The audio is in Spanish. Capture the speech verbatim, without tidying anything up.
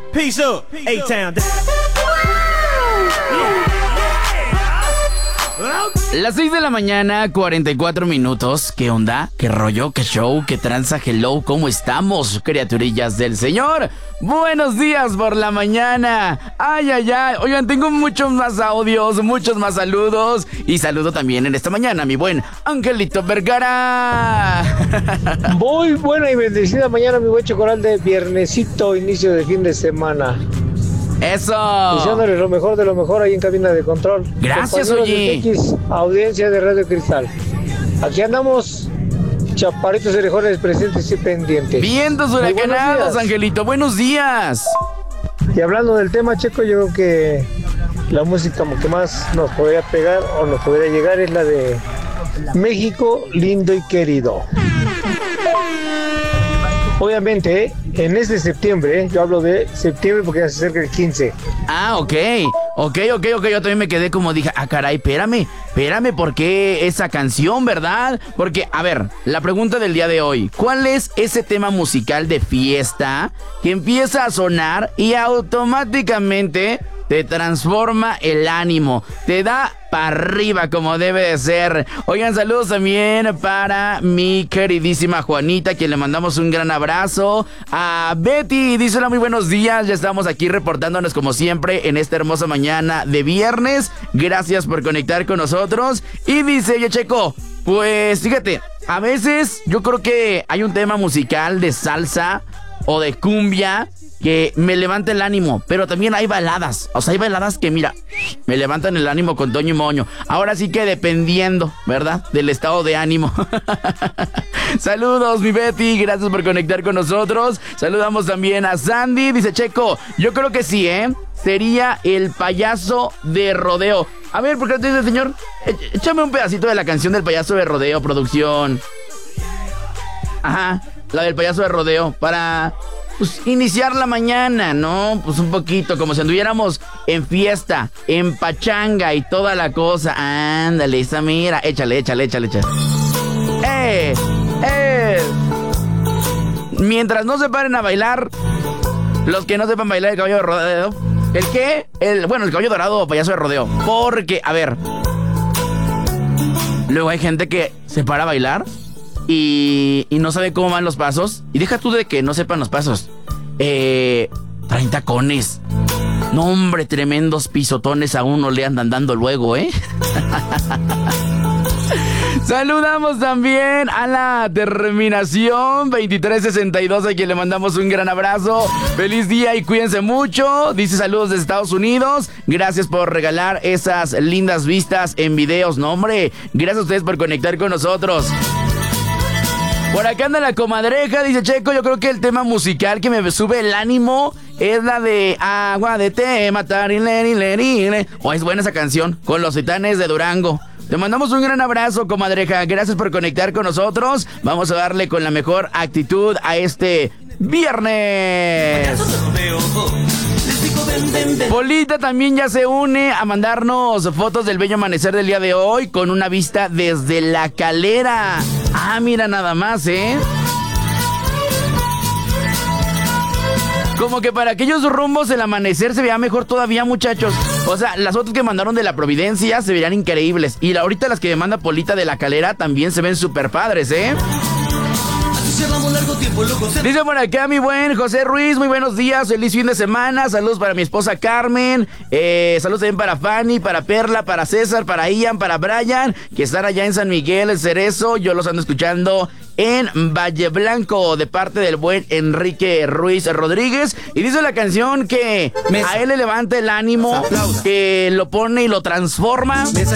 Peace up, A-Town. Las seis de la mañana, cuarenta y cuatro minutos. ¿Qué onda? ¿Qué rollo? ¿Qué show? ¿Qué tranza? Hello, ¿cómo estamos, criaturillas del Señor? Buenos días por la mañana. Ay, ay, ay. Oigan, tengo muchos más audios, muchos más saludos. Y saludo también en esta mañana a mi buen Angelito Vergara. Muy buena y bendecida mañana, mi buen chocolate de viernesito, inicio de fin de semana. ¡Eso! Deseándole lo mejor de lo mejor ahí en cabina de control. Gracias, Compañeros oye. de X, audiencia de Radio Cristal. Aquí andamos, chaparritos orejones presentes y pendientes. Vientos Muy buenos huracanados, días. Angelito. Buenos días. Y hablando del tema, Checo, yo creo que la música que más nos podría pegar o nos podría llegar es la de México, lindo y querido. Obviamente, ¿eh? En este septiembre, ¿eh? Yo hablo de septiembre porque ya se acerca el quince. Ah, ok, ok, ok, ok, yo también me quedé como dije, ah, caray, espérame, espérame, ¿por qué esa canción, verdad? Porque, a ver, la pregunta del día de hoy, ¿cuál es ese tema musical de fiesta que empieza a sonar y automáticamente te transforma el ánimo, te da para arriba como debe de ser? Oigan, saludos también para mi queridísima Juanita, quien le mandamos un gran abrazo. A Betty, dice hola, muy buenos días, ya estamos aquí reportándonos como siempre en esta hermosa mañana de viernes. Gracias por conectar con nosotros. Y dice, oye, Checo, pues fíjate, a veces yo creo que hay un tema musical de salsa o de cumbia que me levanta el ánimo, pero también hay baladas, o sea, hay baladas que, mira, me levantan el ánimo con Toño y Moño. Ahora sí que dependiendo, ¿verdad?, del estado de ánimo. Saludos, mi Betty, gracias por conectar con nosotros. Saludamos también a Sandy, dice Checo, yo creo que sí, ¿eh? Sería el payaso de rodeo. A ver, ¿por qué te dice el señor? Échame un pedacito de la canción del payaso de rodeo, producción. Ajá, la del payaso de rodeo, para... pues iniciar la mañana, ¿no? Pues un poquito, como si anduviéramos en fiesta, en pachanga y toda la cosa. Ándale, esa mira, échale, échale, échale, échale. ¡Eh! ¡Eh! Mientras no se paren a bailar, los que no sepan bailar el caballo de rodeo. ¿El qué? El, bueno, el caballo dorado o payaso de rodeo. Porque, a ver, luego hay gente que se para a bailar Y, y no sabe cómo van los pasos. Y deja tú de que no sepan los pasos. Eh, traen tacones. No, hombre, tremendos pisotones a uno le andan dando luego, ¿eh? Saludamos también a la terminación veintitrés sesenta y dos, a quien le mandamos un gran abrazo. Feliz día y cuídense mucho. Dice saludos desde Estados Unidos. Gracias por regalar esas lindas vistas en videos. No, hombre, gracias a ustedes por conectar con nosotros. Por acá anda la comadreja, dice Checo, yo creo que el tema musical que me sube el ánimo es la de Agua de Té, matar y leri, leri, leri. Oh, es buena esa canción, con los Titanes de Durango. Te mandamos un gran abrazo, comadreja, gracias por conectar con nosotros. Vamos a darle con la mejor actitud a este viernes. Polita también ya se une a mandarnos fotos del bello amanecer del día de hoy con una vista desde La Calera. Ah, mira nada más, ¿eh? Como que para aquellos rumbos el amanecer se veía mejor todavía, muchachos. O sea, las fotos que mandaron de la Providencia se verían increíbles. Y ahorita las que me manda Polita de La Calera también se ven súper padres, ¿eh? Dice por acá mi buen José Ruiz, muy buenos días, feliz fin de semana, saludos para mi esposa Carmen, eh, saludos también para Fanny, para Perla, para César, para Ian, para Brian, que están allá en San Miguel, el Cerezo, yo los ando escuchando en Valle Blanco, de parte del buen Enrique Ruiz Rodríguez, y dice la canción que Mesa. A él le levanta el ánimo, que lo pone y lo transforma, Mesa,